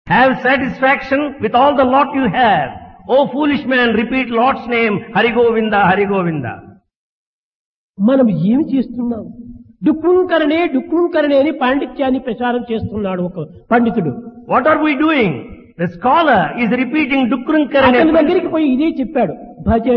Have satisfaction with all the lot you have. O foolish man, repeat Lord's name, Hari Govinda, Hari Govinda. మనం ఏమి చేస్తున్నాం? డుక్కుంకరణే అని పాండిత్యాన్ని ప్రచారం చేస్తున్నాడు ఒక పండితుడు. What are we doing? The scholar is repeating Dukrunkarane. అతని దగ్గరికి పోయి ఇదే చెప్పాడు. భజ